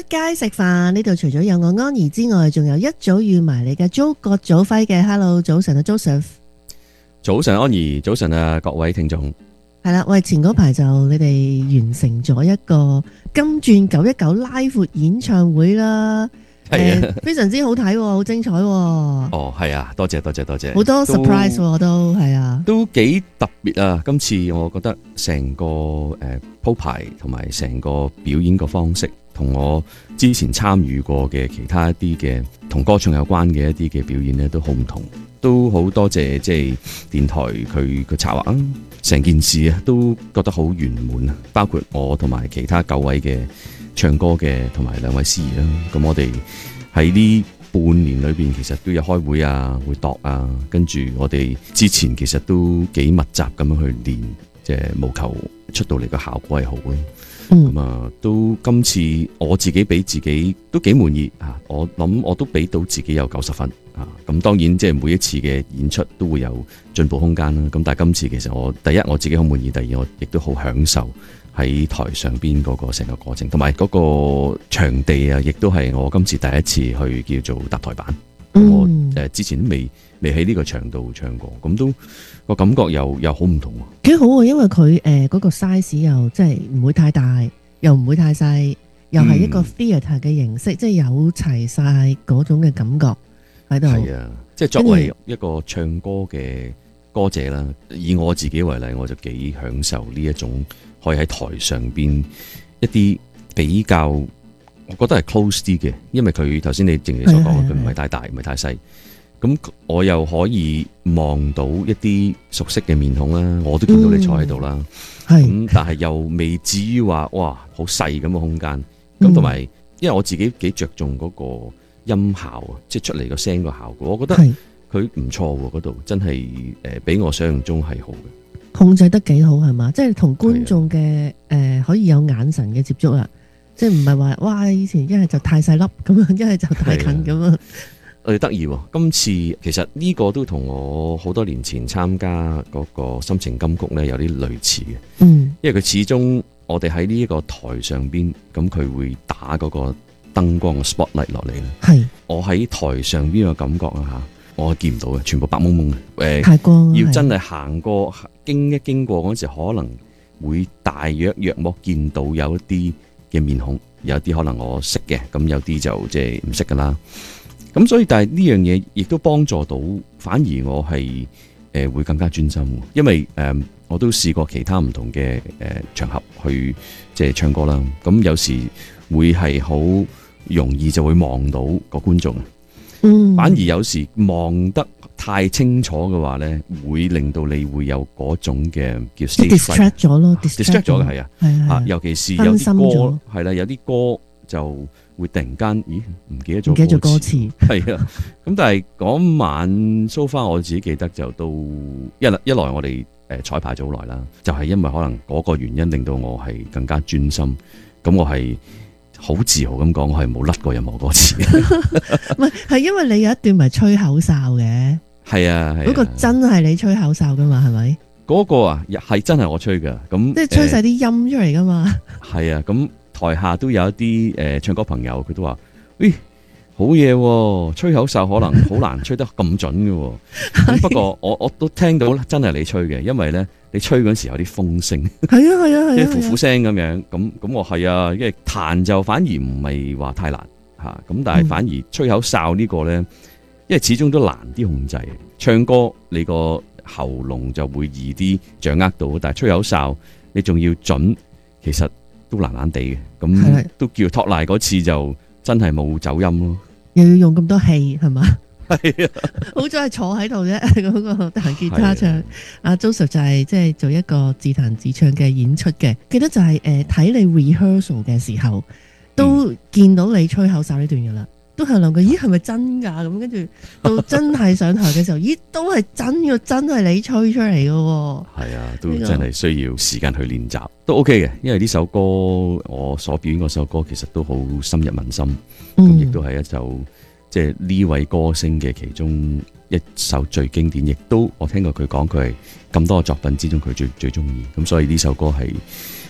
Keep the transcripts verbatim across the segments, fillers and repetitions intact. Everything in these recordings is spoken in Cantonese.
街食飯，呢度除咗有我安怡之外，仲有一早預埋你嘅租葛祖輝嘅。Hello， 早晨啊 Joseph。 早晨安怡，早晨啊各位聽眾。 係啦，喂，前嗰排就你哋完成咗一個金鑽九一九拉闊演唱會啦。係啊、呃，非常之好睇，好精彩。 哦，係啊，多謝多謝多謝， 好多 surprise 我都係啊， 都幾特別啊！今次我覺得成個誒鋪排同埋成個表演個方式，同我之前參與過嘅其他一啲嘅同歌唱有關嘅一啲嘅表演咧，都好唔同。都好多謝即係電台佢個策劃啊，成件事啊都覺得好圓滿啊！包括我同埋其他九位嘅唱歌嘅同埋兩位司儀啦，咁我哋喺呢半年裏邊其實都有開會啊，會度啊，跟住我哋之前其實都幾密集咁樣去練，即係務求出到嚟個效果係好咯。咁、嗯、啊，都今次我自己俾自己都幾滿意啊！我諗我都俾到自己有九十分啊！咁當然即係每一次嘅演出都會有進步空間啦。咁但係今次其實我第一我自己好滿意，第二我亦都好享受喺台上邊嗰個成個過程，同埋嗰個場地啊，亦都係我今次第一次去叫做搭台版。嗯、我誒之前都未未喺呢個場度唱過，咁都個感覺又又好唔同喎。幾好啊，因為佢誒嗰個 size 又即係唔會太大，又唔會太細，又係一個 theatre 嘅形式，嗯、即係有齊晒嗰種嘅感覺喺度。係啊，即係作為一個唱歌嘅歌者啦，以我自己為例，我就幾享受呢一種可以喺台上邊一啲比較，我覺得係 close 啲嘅，因為佢頭先你正如所講，佢唔係太大，唔係太細。咁我又可以望到一啲熟悉嘅面孔啦，我都見到你坐喺度啦。咁、嗯、但係又未至於話哇好細咁嘅空間。咁同埋，因為我自己幾着重嗰個音效啊，即係出嚟個聲個效果，我覺得佢唔錯喎，嗰度真係誒比我想象中係好嘅， 控制得幾好係嘛？即係同觀眾嘅誒、呃、可以有眼神嘅接觸啦，即係唔係話哇以前一係就太細粒咁樣，一係就太近咁樣。 誒得意喎！今次其實呢個都同我好多年前參加嗰個心情金曲咧有啲類似嘅。嗯，因為佢始終我哋喺呢一個台上邊，咁佢會打嗰個燈光嘅 spotlight 落嚟咧。係，我喺台上邊嘅感覺啊嚇，我係見唔到嘅，全部白蒙蒙嘅。誒，太光，要真係行過經一經過嗰陣時，可能會大約約莫見到有一啲嘅面孔，有啲可能我識嘅，咁有啲就即係唔識噶啦。咁所以，但係呢樣嘢亦都幫助到，反而我係誒、呃、會更加專心，因為誒、呃、我都試過其他唔同嘅誒、呃、場合去即係唱歌啦。咁有時會係好容易就會望到個觀眾，嗯，反而有時望得太清楚嘅話咧，會令到你會有嗰種嘅叫 distract 咗咯 distract 咗嘅係啊，係啊，尤其是有啲歌係啦，有啲歌就會突然間，咦？唔記得咗，唔記得咗歌詞，係啊。咁但係嗰晚 so far 我自己記得就都一來一來我哋誒彩排咗好耐啦，就係、是、因為可能嗰個原因令到我係更加專心。咁我係好自豪咁講，我係冇甩過任何歌詞。 唔係，係因為你有一段咪吹口哨嘅， 係啊，嗰、 那個真係你吹口哨噶嘛？係咪？嗰、 那個啊，係真係我吹噶。咁即係吹晒啲音出嚟噶嘛？係啊，咁。台下都有一啲誒、呃、唱歌朋友，佢都話：喂，好嘢喎！吹口哨可能好難吹得咁準嘅喎。不過我我都聽到真係你吹嘅，因為咧你吹嗰陣時有啲風聲，係啊係啊係啊，啲呼呼聲咁樣。咁咁我係啊，因為彈就反而唔係話太難嚇，咁但係反而吹口哨呢個咧，因為始終都難啲控制。唱歌你個喉嚨就會易啲掌握到，但係吹口哨你仲要準，其實都難難地嘅，咁都叫托賴嗰次就真係冇走音咯， 又要用咁多氣係嘛？係啊，好在係坐喺度啫，嗰個彈吉他唱。阿 Joseph 就係即係做一個自彈自唱嘅演出嘅，記得就係誒睇你 rehearsal 嘅時候，都見到你吹口哨呢段噶啦。都係兩句，咦係咪真噶？咁跟住到真係上台嘅時候，咦都係真嘅，真係你吹出嚟嘅。 係啊，都真係需要時間去練習，都 OK 嘅。因為呢首歌我所表演嗰首歌，其實都好深入民心，咁亦都係一首即係呢位歌星嘅其中一首最經典，亦都我聽過佢講，佢係咁多作品之中佢最最中意。咁所以呢首歌係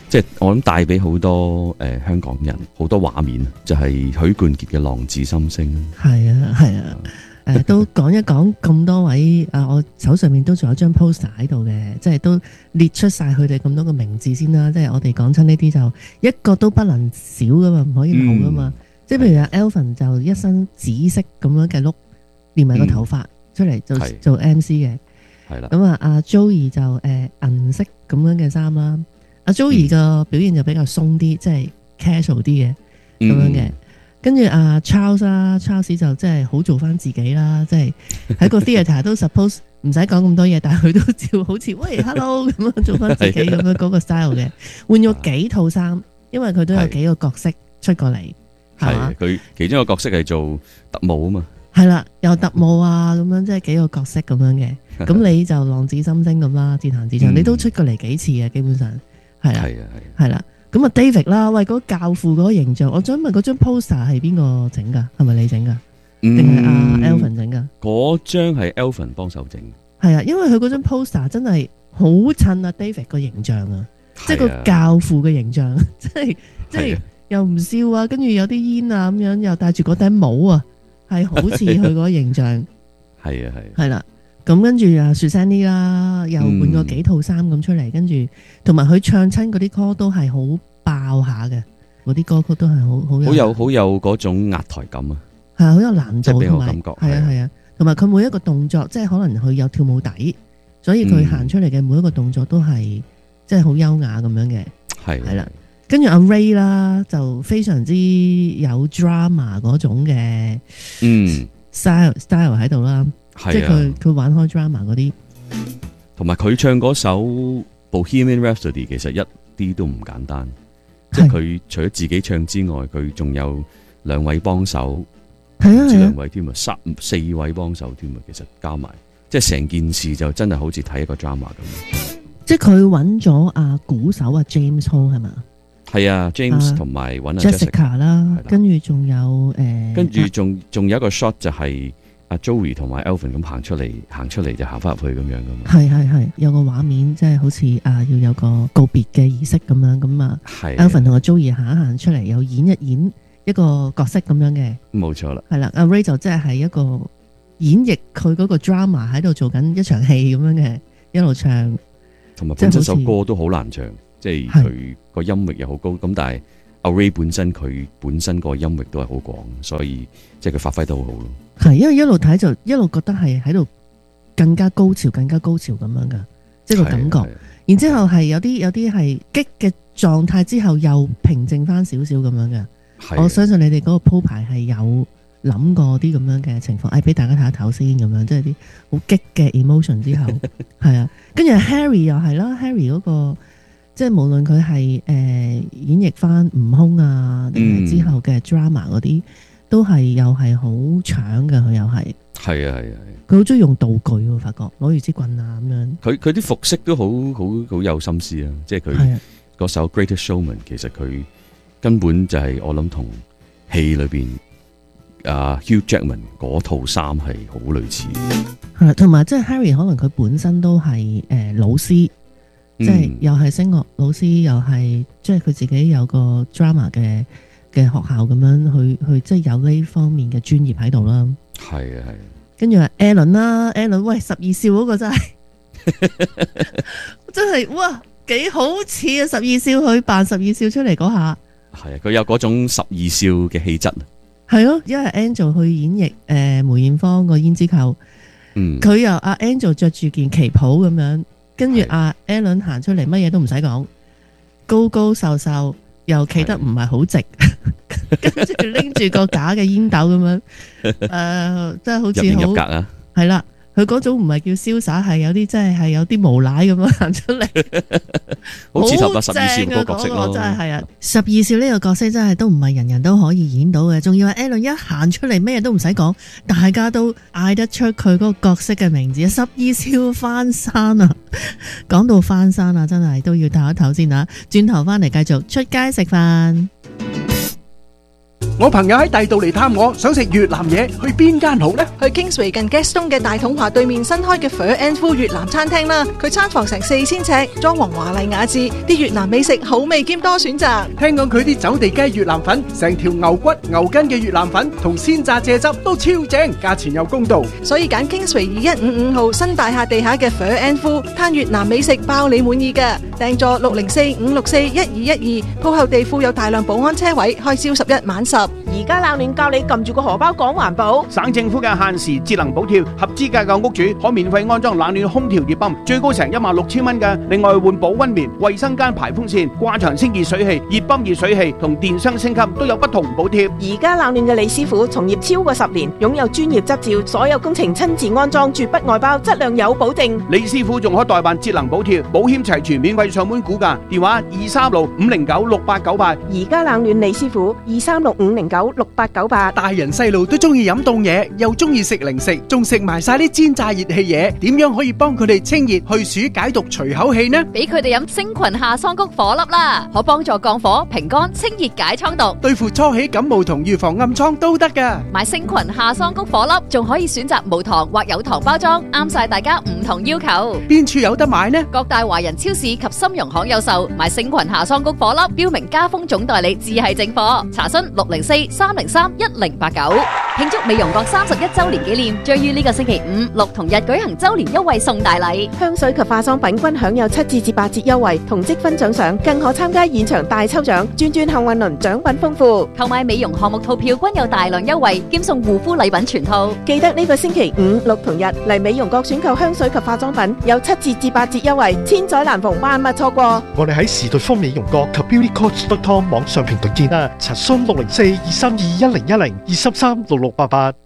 即係我諗帶俾好多誒、呃、香港人好多畫面，就係、是、許冠傑嘅《浪子心聲》。 係啊係啊，誒、呃、都講一講咁多位啊，我手上面都仲有張 poster 喺度嘅，即係都列出晒佢哋咁多個名字先啦。即係我哋講親呢啲就一個都不能少噶嘛，唔可以漏噶嘛。嗯、即係譬如阿 Alvin 就一身紫色咁樣嘅 look，連埋個頭髮出嚟做、嗯、做 M C 嘅。係啦。咁啊，阿 Joey 就誒銀、呃、色咁樣嘅衫啦。阿 Joey 個表現就比較鬆啲，即係 casual 啲嘅咁樣嘅。跟住阿 Charles 啦 ，Charles 就即係好做翻自己啦，即係喺個 theatre 都 suppose 唔使講咁多嘢，但係佢都照好似喂 hello 咁樣做翻自己咁樣嗰個 style 嘅。換咗幾套衫，因為佢都有幾個角色出過嚟，係嘛？佢其中一個角色係做特務啊嘛。 係啦，有特務啊咁樣，即係幾個角色咁樣嘅。咁你就浪子心聲咁啦，自彈自唱，你都出過嚟幾次嘅，基本上。係啊，係啦，咁啊 David 啦，喂，嗰個教父嗰個形象，我想問嗰張 poster 係邊個整噶？係咪你整噶？定係阿 Alvin 整噶？ 嗰張係 Alvin 幫手整。 係啊，因為佢嗰張 poster 真係好襯阿 David 個形象啊，即係個教父嘅形象，即係即係又唔笑啊，跟住有啲煙啊咁樣，又戴住嗰頂帽啊，係好似佢嗰個形象。係啊係。係啦。咁跟住啊，Susanne啦，又換過幾套衫咁出嚟，跟住同埋佢唱親嗰啲歌都係好爆下嘅，嗰啲歌曲都係好好有好有好有嗰種壓台感啊， 係啊，好有難度同埋， 係啊係啊，同埋佢每一個動作，即係可能佢有跳舞底，所以佢行出嚟嘅每一個動作都係即係好優雅咁樣嘅，係係啦。跟住阿 Ray 啦，就非常之有 drama 嗰種嘅嗯 style style 喺度啦。即係佢佢玩開 drama 嗰啲， 同埋佢唱嗰首 Bohemian Rhapsody 其實一啲都唔簡單，即係佢除咗自己唱之外，佢仲有兩位幫手， 係啊，唔止兩位添啊，三四位幫手添啊，其實加埋，即係成件事就真係好似睇一個 drama 咁。 即係佢揾咗阿鼓手阿 James Hall 係嘛？ 係啊 ，James 同埋揾阿 Jessica 啦，跟住仲有誒， 跟住仲仲有一個 shot 就係。阿 Joey 同埋 Alvin 咁行出嚟，行出嚟就行翻入去咁樣噶嘛。係係係，有個畫面即係好似啊，要有個告別嘅儀式咁樣咁啊。Alvin 同阿 Joey 行一行出嚟，又演一演一個角色咁樣嘅。冇錯啦。係啦，阿 Ray 就即係係一個演繹佢嗰個 drama 喺度做緊一場戲咁樣嘅，一路唱。同埋本身首歌都好難唱，即係佢個音域又好高，咁但係阿 Ray 本身佢本身個音域都係好廣，所以即係佢發揮得好好咯。係，因為一路睇就一路覺得係喺度更加高潮、更加高潮咁樣噶，即係個感覺。然之後係有啲有啲係激嘅狀態之後又平靜翻少少咁樣嘅。我相信你哋嗰個鋪排係有諗過啲咁樣嘅情況，誒，俾大家睇一睇先咁樣，即係啲好激嘅 emotion 之後，係啊。跟住 Harry 又係啦 ，Harry 嗰個即係無論佢係誒演繹翻悟空啊，定係之後嘅 drama 嗰啲。都係又係好搶嘅，佢又係。係啊係啊係。佢好中意用道具喎，發覺攞住支棍啊咁樣。佢佢啲服飾都好好好有心思啊！即係佢嗰首《Greatest Showman》，其實佢根本就係我諗同戲裏邊啊 Hugh Jackman 嗰套衫係好類似。係，同埋即係 Harry 可能佢本身都係誒、呃、老師，嗯、即係又係聲樂老師，又係即係佢自己有個 drama 嘅。嘅學校咁樣去去即係有呢方面嘅專業喺度啦。係啊係。跟住話 Alan 啦 ，Alan 喂十二少嗰個真係真係哇幾好似啊！十二少佢扮十二少出嚟嗰下。係啊，佢有嗰種十二少嘅氣質。係咯，因為 Angel 去演繹誒、呃、梅艷芳個胭脂扣，嗯，佢由阿 Angel 着住件旗袍咁樣，跟住阿 Alan 行出嚟，乜嘢都唔使講，高高瘦瘦。又企得唔係好直，跟住拎住個假嘅煙斗咁樣，誒、呃，即係好似好入型入格啊！係啦，佢嗰種唔係叫瀟灑，係有啲真係係有啲無賴咁樣行出嚟，好似頭八十二少嗰個角色咯，真係係啊！十二少呢個角色真係都唔係人人都可以演到嘅，仲要係 Alan 一行出嚟咩都唔使講，大家都嗌得出佢嗰個角色嘅名字，十二少翻山啊！講到翻山啊，真係都要唞一唞先啊！轉頭翻嚟繼續出街食飯。 我朋友喺第度嚟探我，想食越南嘢，去邊間好呢？ 去 Kingsway 近 Gaston 嘅大統華對面新開嘅 Pho and Phu 越南餐廳啦。佢餐房成四千尺，裝潢華麗雅致，啲越南美食好味兼多選擇。 聽講佢啲走地雞越南粉，成條牛骨牛筋嘅越南粉同鮮榨蔗汁都超正，價錢又公道， 所以揀 Kingsway 二一五五號新大廈地下嘅 Pho and Phu，嘆越南美食包你滿意㗎。訂座六零四五六四一二一二，鋪後地庫有大量保安車位，開朝十一晚十。 而家冷暖教你撳住個荷包講環保。 省政府嘅限時節能補貼，合資格嘅屋主可免費安裝冷暖空調熱泵，最高成一萬六千蚊嘅。另外換保溫棉、衛生間排風扇、掛牆清熱水器、熱泵熱水器同電箱升級都有不同補貼。 而家冷暖嘅李師傅從業超過十年，擁有專業執照，所有工程親自安裝，絕不外包，質量有保證。 李師傅仲可代辦節能補貼，保險齊全，免費上門估價，電話二三六五零九六八九八。 而家冷暖李師傅二三六五零九六八九八。 大人細路都中意飲凍嘢，又中意食零食，仲食埋晒啲煎炸熱氣嘢，點樣可以幫佢哋清熱去暑解毒除口氣呢？ 俾佢哋飲星群夏桑菊火粒啦，可幫助降火、平肝、清熱解瘡毒， 對付初起感冒同預防暗瘡都得噶。 買星群夏桑菊火粒，仲可以選擇無糖或有糖包裝，啱晒大家唔同要求。 邊處有得買呢？ 各大華人超市及深融行有售。買星群夏桑菊火粒，標明加豐總代理，只係正貨。查詢六零四三零三一零八九。慶祝美容閣三十一周年紀念，將於呢個星期五、六同日舉行周年優惠送大禮， 香水及化妝品均享有七至至八折優惠，同積分獎賞，更可參加現場大抽獎，轉轉幸運輪，獎品豐富。 購買美容項目套票均有大量優惠，兼送護膚禮品全套。 記得呢個星期五、六同日嚟美容閣選購香水及化妝品，有七折至八折優惠，千載難逢，萬勿錯過。 我哋喺時代方美容閣及 beauty coach dot com 網上平台見啊！查詢六零四二三二一零一零二三三六六八八。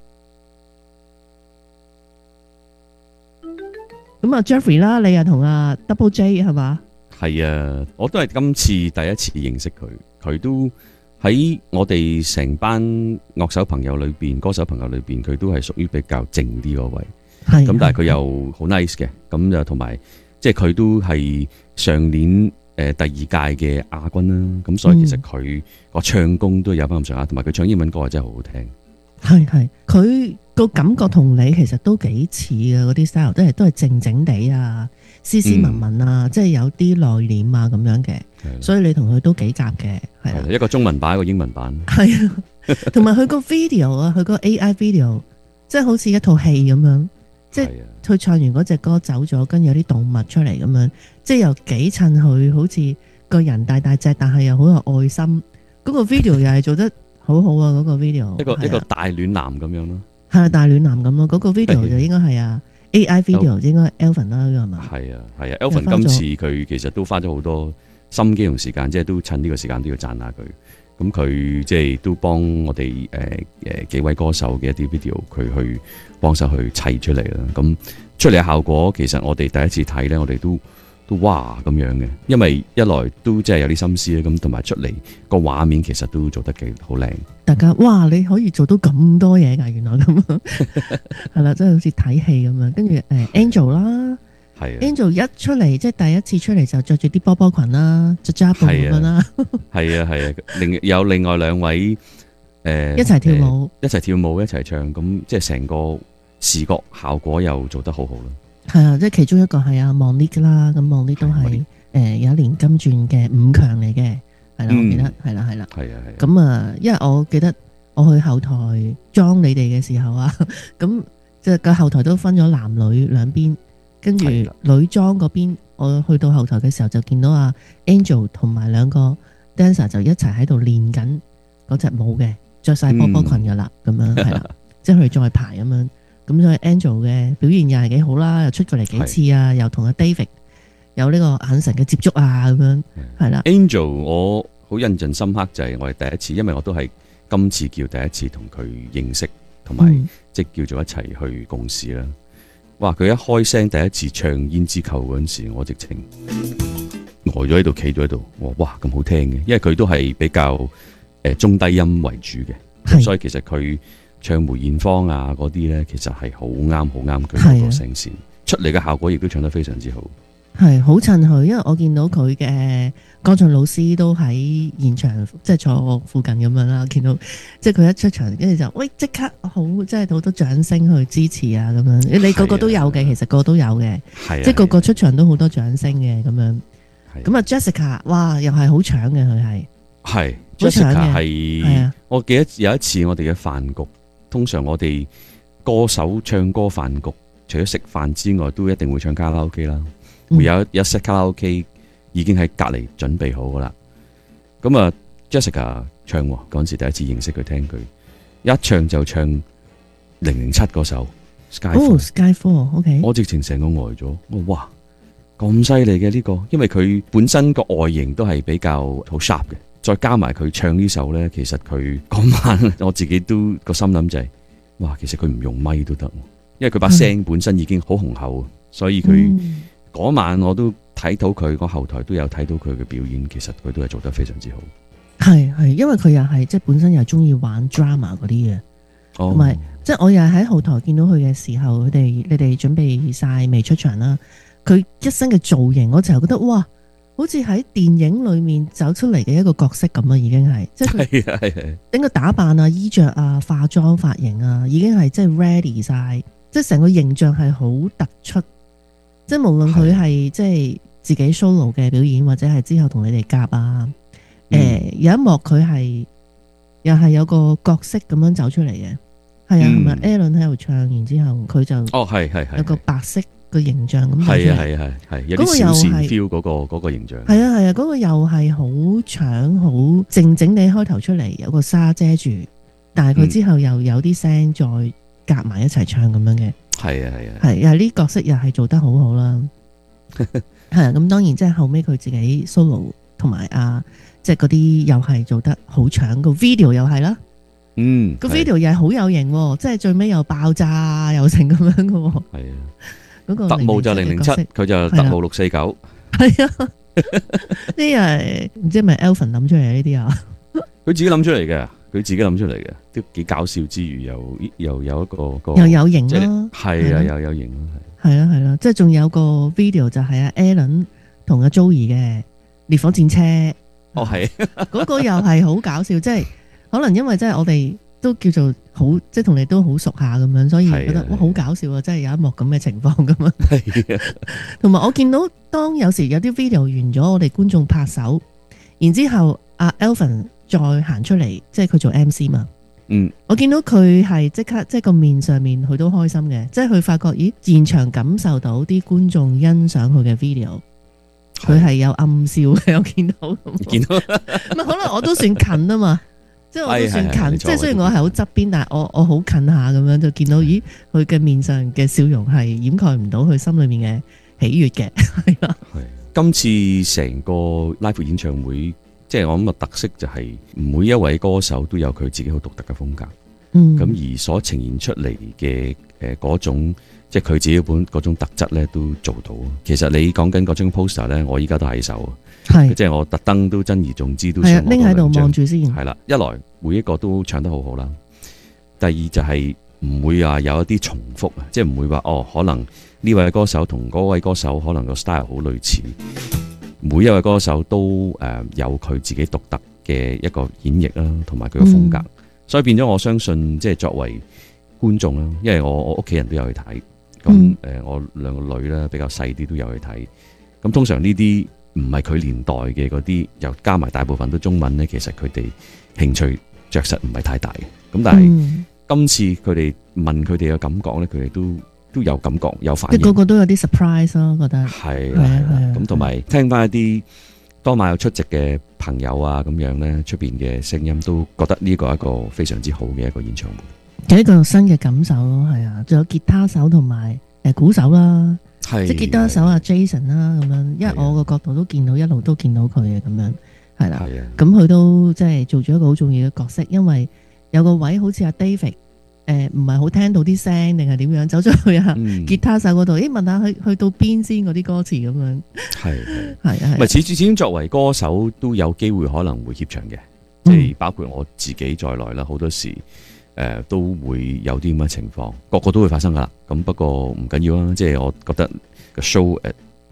咁啊 Jeffrey 啦，你又同阿 Double J 係嘛？ 係啊，我都係今次第一次認識佢，佢都喺我哋成班樂手朋友裏邊、歌手朋友裏邊，佢都係屬於比較靜啲嗰位。係咁，但係佢又好 nice 嘅，咁就同埋即係佢都係上年誒、呃、第二屆嘅亞軍啦。咁所以其實佢個唱功都有翻咁上下，同埋佢唱英文歌係真係好好聽。係係，佢個感覺同你其實都幾似嘅，嗰啲 style 都係都係靜靜地啊，斯斯文文啊，嗯、即係有啲內斂啊咁樣嘅，所以你同佢都幾夾嘅，係啊，一個中文版一個英文版，係啊，同埋佢個 video 啊，佢個 A I video 即係好似一套戲咁樣，即係佢唱完嗰隻歌走咗，跟住有啲動物出嚟咁樣，即係又幾襯佢好似個人大大隻，但係又好有愛心，嗰、嗰個 video 又係做得好好啊！嗰、嗰個 video 一個、啊、一個大暖男咁樣咯，係啊，大暖男咁咯。嗰、嗰個 video 就應該係啊 A I video 應該 Elvin 啦，係嘛？係啊係啊 Elvin 今次佢其實都花咗好多心機同時間，即係都趁呢個時間都要讚下佢。咁佢即係都幫我哋誒誒幾位歌手嘅一啲 video，佢去幫手去砌出嚟啦。咁出嚟嘅效果，其實我哋第一次睇咧，我哋都。都哇咁樣嘅，因為一來都真係有啲心思咧，咁同埋出嚟個畫面其實都做得幾好靚。大家哇，你可以做到咁多嘢㗎，原來咁係啦，真係好似睇戲咁樣。跟住誒 Angel 啦，係 Angel 一出嚟即係第一次出嚟就着住啲波波裙啦，着揸布咁樣啦。係啊係啊，另有另外兩位誒、呃、一齊跳舞，呃、一齊跳舞一齊唱，咁即係成個視覺效果又做得好好啦。係啊，即係其中一個係阿 Monique 啦，咁 Monique 都係誒有一年金鑽嘅五強嚟嘅，係啦，我記得係啦係啦，係啊係。咁啊，因為我記得我去後台裝你哋嘅時候啊，咁即係個後台都分咗男女兩邊，跟住女裝嗰邊，我去到後台嘅時候就見到阿 Angel 同埋兩個 dancer 就一齊喺度練緊嗰隻舞嘅，着晒波波裙噶啦，咁、嗯、樣係啦，即係佢哋再排咁樣。咁所以 Angel 嘅表現又係幾好啦，又出過嚟幾次啊，又同阿 David 有呢個眼神嘅接觸啊，咁樣係啦。Angel 我好印象深刻就係我哋第一次，因為我都係今次叫第一次同佢認識，同埋、嗯、即係叫做一齊去共事啦。哇！佢一開聲第一次唱《胭脂扣》嗰陣時，我直情呆咗喺度，企咗喺度，我哇咁好聽嘅，因為佢都係比較誒、呃、中低音為主嘅，所以其實佢。唱梅艷芳啊嗰啲咧，其實係好啱好啱佢個聲線，出嚟嘅效果亦都唱得非常之好。 係好襯佢，因為我見到佢嘅歌唱老師都喺現場，即係坐我附近咁樣啦。見到即係佢一出場，跟住就喂即刻好，即係好多掌聲去支持啊咁樣。你個個都有嘅，其實個個都有嘅，即係個個出場都好多掌聲嘅咁樣。咁啊 Jessica， 哇，又係好搶嘅佢係。係 Jessica 係，我記得有一次我哋嘅飯局，通常我哋歌手唱歌飯局，除咗食飯之外，都一定會唱卡拉 OK 啦。會有一 set 卡拉 OK 已經喺隔離準備好噶啦。咁啊 Jessica 唱嗰陣時第一次認識佢，聽佢一唱就唱零零七嗰首 Skyfall。哦 Skyfall OK。 我直情成個呆咗，我哇咁犀利嘅呢個，因為佢本身個外形都係比較好 sharp 嘅，再加埋佢唱呢首咧，其實佢嗰晚我自己都個心諗就係、是，哇，其實佢唔用咪都得，因為佢把聲本身已經好雄厚，所以佢。嗯嗰晚我都睇到佢，個後台都有睇到佢嘅表演，其實佢都係做得非常之好。 係係，因為佢又係即係本身又中意玩 drama 嗰啲嘅，同埋即係我又喺後台見到佢嘅時候，佢哋你哋準備晒未出場啦，佢一身嘅造型，我就覺得哇，好似喺電影裏面走出嚟嘅一個角色咁啊，已經係即係佢整個打扮啊、衣着啊、化妝、髮型啊，已經係即係 ready 晒，即係成個形象係好突出。即係無論佢係即係自己 solo 嘅表演，或者係之後同你哋夾啊，誒、嗯呃、有一幕佢係又係有個角色咁樣走出嚟嘅，係啊，係咪 Alan 喺度唱，然之後佢就哦係係係有個白色嘅形象咁， 係啊係啊係係有啲小線 feel 嗰個嗰個形象， 係啊係啊，嗰個又係好搶好靜靜地開頭出嚟，有個紗遮住，但係佢之後又有啲聲再夾埋一齊唱咁樣嘅。 係啊係啊， 係又係呢角色又係做得好好啦，係啊，咁當然即係後尾佢自己 solo 同埋啊，即係嗰啲又係做得好搶，個 video 又係啦，嗯，個 video 又係好有型，即係最尾又爆炸又成咁樣嘅，係啊，嗰個特務就零零七，佢就特務六四九， 係啊，呢係唔知係咪 Alvin 諗出嚟呢啲啊？ 佢自己諗出嚟嘅。佢自己諗出嚟嘅，都幾搞笑之餘，又又有一個個又有型咯， 係啊，又有型咯， 係啊係啦，即係仲有個 video 就係阿 Alan 同阿 Joey 嘅烈火戰車， 哦係， 嗰個又係好搞笑，即係可能因為即係我哋都叫做好，即係同你都好熟下咁樣，所以覺得哇好搞笑啊！真係有一幕咁嘅情況咁樣，係啊，同埋我見到當有時有啲 video 完咗，我哋觀眾拍手，然之後阿 Alvin。再行出嚟，即係佢做 M C 嘛。嗯，我見到佢係即刻，即係個面上面佢都開心嘅，即係佢發覺，咦，現場感受到啲觀眾欣賞佢嘅 video，佢係有暗笑嘅，我見到。見到，唔係可能我都算近啊嘛，即係我都算近，即係雖然我係好側邊，但係我我好近下咁樣就見到，咦，佢嘅面上嘅笑容係掩蓋唔到佢心裏面嘅喜悅嘅，係啦。 係今次成個 live 演唱會。即係我諗個特色就係每一位歌手都有佢自己好獨特嘅風格，嗯，咁而所呈現出嚟嘅誒嗰種，即係佢自己本嗰種特質咧，都做到。其實你講緊嗰張 poster 咧，我依家都喺手，係，即係我特登都珍而重之都想拎喺度望住先。 係啦，一來每一個都唱得好好啦，第二就係唔會話有一啲重複啊，即係唔會話哦，可能呢位歌手同嗰位歌手可能個 style 好類似。每一位歌手都誒有佢自己獨特嘅一個演繹啦，同埋佢嘅風格，嗯、所以變咗我相信，即係作為觀眾啦，因為我我屋企人都有去睇，咁誒、嗯、我兩個女咧比較細啲都有去睇，咁通常呢啲唔係佢年代嘅嗰啲，又加埋大部分都中文咧，其實佢哋興趣着實唔係太大嘅，咁但係、嗯、今次佢哋問佢哋嘅感覺咧，佢哋都。都有感覺有反應， 即個個都有啲 surprise 咯，覺得係係啊，咁同埋聽翻一啲當晚有出席嘅朋友啊，咁樣咧出邊嘅聲音都覺得呢個係一個非常之好嘅一個演唱會， 有一個新嘅感受咯，係啊，仲有吉他手同埋誒鼓手啦，係即係吉他手啊 Jason 啦咁樣，因為我個角度都見到一路都見到佢嘅咁樣，係啦，咁佢都即係做咗一個好重要嘅角色，因為有個位好似阿 David。誒唔係好聽到啲聲定係點樣走咗去啊？嗯、吉他手嗰度，誒問下去去到邊先嗰啲歌詞咁樣。係係係啊！ 唔係始始終作為歌手都有機會可能會怯場嘅，即係、嗯、包括我自己在內啦。好多時誒、呃、都會有啲咁嘅情況，個個都會發生噶啦。咁不過唔緊要啦，即係我覺得個 show 誒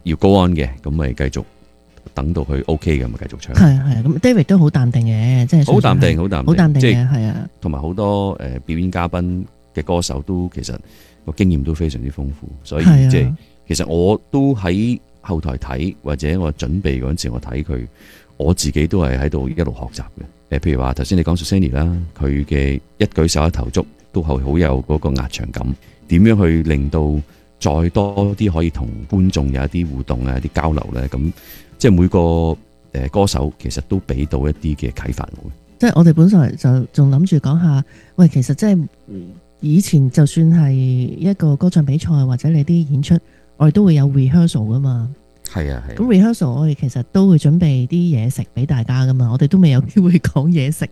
要 go on 嘅，咁咪繼續等到佢 OK 嘅，咪繼續唱。 係係咁 David 都好淡定嘅，即係好淡定，好淡定， 好淡定即嘅，係啊。 同埋好多誒、呃、表演嘉賓嘅歌手都其實個經驗都非常之豐富，所以即係、就是、其實我都喺後台睇或者我準備嗰陣時，我睇佢，我自己都係喺度一路學習嘅。誒，譬如話頭先你講 Susani 啦，佢嘅一舉手一投足都係好有嗰個壓場感，點樣去令到再多啲可以同觀眾有一啲互動啊、一啲交流咧？咁即係每個誒歌手其實都俾到一啲嘅啟發我。 即係我哋本來就仲諗住講下，喂，其實即係以前就算係一個歌唱比賽或者你啲演出，我哋都會有 rehearsal 噶嘛。 係啊係。 咁 rehearsal 我哋其實都會準備啲嘢食俾大家噶嘛，我哋都未有機會講嘢食。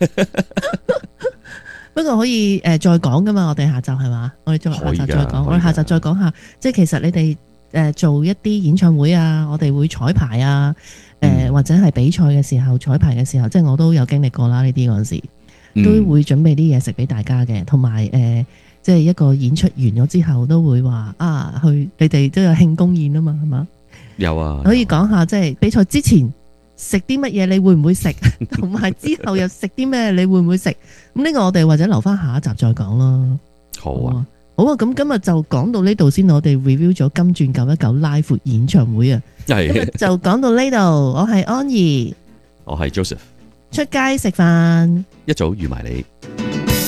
不過可以誒、呃、再講噶嘛，我哋下集係嘛？我哋再下集再講，我哋下集再講下，即係其實你哋誒、呃、做一啲演唱會啊，我哋會彩排啊，誒、呃嗯、或者係比賽嘅時候彩排嘅時候，即係我都有經歷過啦。呢啲嗰陣時都會準備啲嘢食俾大家嘅，同埋誒即係一個演出完咗之後都會話啊，去你哋都有慶功宴啊嘛，係嘛？ 有啊， 可以講下即係比賽之前食啲乜嘢，你會唔會食？同埋之後又食啲咩，你會唔會食？咁呢個我哋或者留翻下一集再講咯。 好啊， 好啊，咁今日就講到呢度先，我哋 review 咗金鑽九一九 live 演唱會啊。係就講到呢度，我係安怡， 我係 Joseph， 出街食飯， 一早預埋你。